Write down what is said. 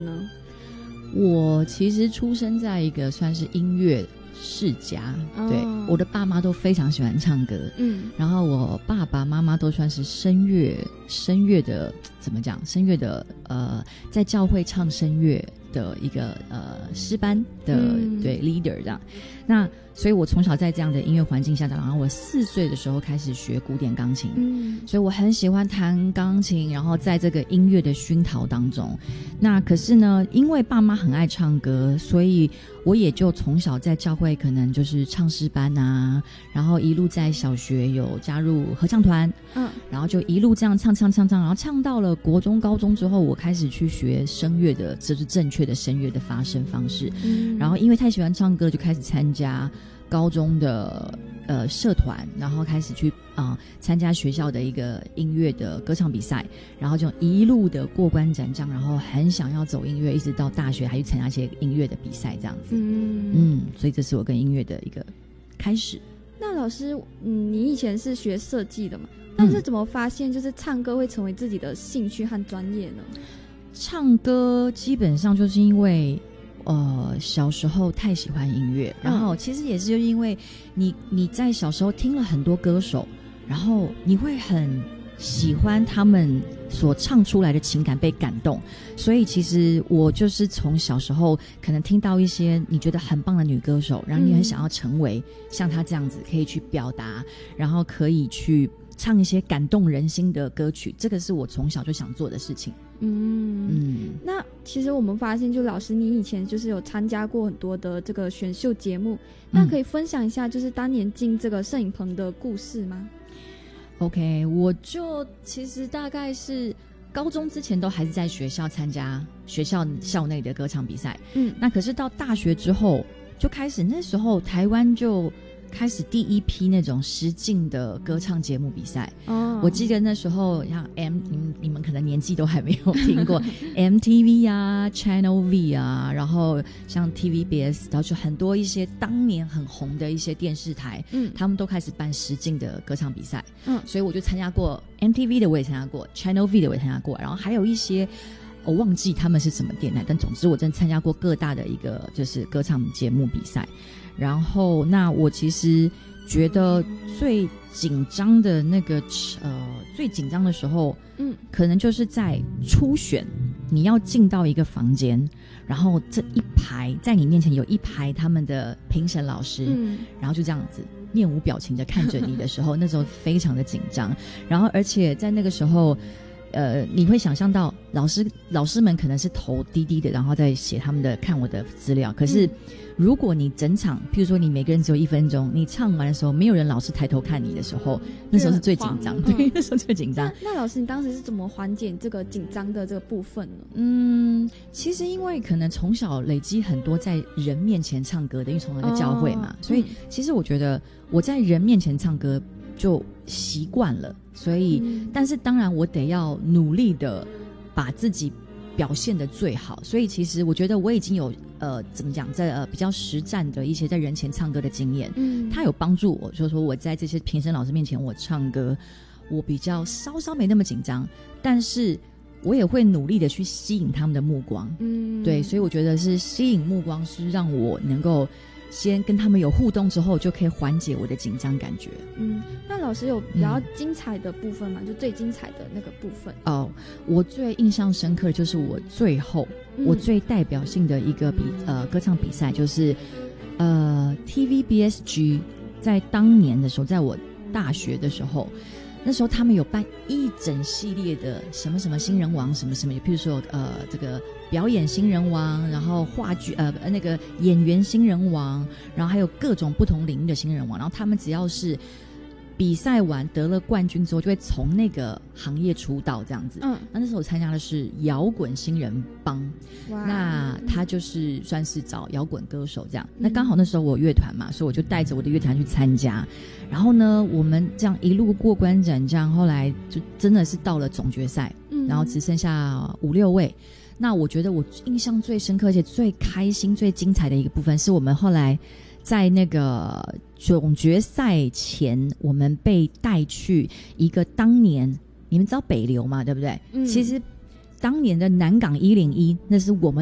呢？ 我其实出生在一个算是音乐世家，对，我的爸妈都非常喜欢唱歌，然后我爸爸妈妈都算是声乐的，怎么讲？声乐的在教会唱声乐的一个诗班的对 leader 这样。那所以我从小在这样的音乐环境下长，然后我4岁的时候开始学古典钢琴，所以我很喜欢弹钢琴，然后在这个音乐的熏陶当中。那可是呢，因为爸妈很爱唱歌，所以我也就从小在教会可能就是唱诗班啊，然后一路在小学有加入合唱团，然后就一路这样唱，然后唱到了国中高中之后，我开始去学声乐的，就是正确的声乐的发声方式，然后因为太喜欢唱歌，就开始参加高中的社团，然后开始去参加学校的一个音乐的歌唱比赛，然后就一路的过关斩将，然后很想要走音乐，一直到大学还去参加一些音乐的比赛这样子。所以这是我跟音乐的一个开始。 那老师，你以前是学设计的嘛？但是怎么发现就是唱歌会成为自己的兴趣和专业呢？ 唱歌基本上就是因为小时候太喜欢音乐，然后其实也是因为你在小时候听了很多歌手，然后你会很喜欢他们所唱出来的情感，被感动，所以其实我就是从小时候可能听到一些你觉得很棒的女歌手，然后你很想要成为像她这样子，可以去表达，然后可以去唱一些感动人心的歌曲，这个是我从小就想做的事情。 那其实我们发现，就老师你以前就是有参加过很多的这个选秀节目，那可以分享一下就是当年进这个摄影棚的故事吗 ？OK， 我就其实大概是高中之前都还是在学校参加学校校内的歌唱比赛，那可是到大学之后就开始，那时候台湾就开始第一批那种实境的歌唱节目比赛。我记得那时候像你们可能年纪都还没有听过MTV 啊 Channel V 啊，然后像 TVBS， 然后就很多一些当年很红的一些电视台，他们都开始办实境的歌唱比赛，所以我就参加过 MTV 的，我也参加过 Channel V 的，我也参加过，然后还有一些我忘记他们是什么电台，但总之我真的参加过各大的一个就是歌唱节目比赛。然后那我其实觉得最紧张的那个最紧张的时候，可能就是在初选，你要进到一个房间，然后这一排在你面前有一排他们的评审老师，然后就这样子面无表情的看着你的时候，那时候非常的紧张。然后而且在那个时候你会想象到老师们可能是头低低的，然后在写他们的看我的资料，可是如果你整场譬如说你每个人只有1分钟，你唱完的时候没有人老师抬头看你的时候，那时候是最紧张，对，那时候最紧张。 那老师你当时是怎么缓解这个紧张的这个部分呢？ 其实因为可能从小累积很多在人面前唱歌的，因为从小在教会嘛，所以其实我觉得我在人面前唱歌就习惯了，所以但是当然我得要努力的把自己表现得最好，所以其实我觉得我已经有怎么讲，在比较实战的一些在人前唱歌的经验，它有帮助我，就是说我在这些评审老师面前我唱歌，我比较稍稍没那么紧张，但是我也会努力的去吸引他们的目光，对，所以我觉得是吸引目光是让我能够先跟他们有互动之后，就可以缓解我的紧张感觉。 那老师有比较精彩的部分吗？就最精彩的那个部分？ 我最印象深刻的就是我最后我最代表性的一个歌唱比赛，就是TVBSG 在当年的时候，在我大学的时候。那时候他们有办一整系列的什么什么新人王什么什么，譬如说这个表演新人王，然后话剧那个演员新人王，然后还有各种不同领域的新人王，然后他们只要是比赛完得了冠军之后，就会从那个行业出道这样子。那时候我参加的是摇滚新人帮，那他就是算是找摇滚歌手这样。那刚好那时候我有乐团嘛，所以我就带着我的乐团去参加。然后呢，我们这样一路过关斩将，后来就真的是到了总决赛，然后只剩下5、6位。那我觉得我印象最深刻而且最开心最精彩的一个部分，是我们后来在那个总决赛前，我们被带去一个当年你们知道北流嘛，对不对？其实当年的南港101，那是我们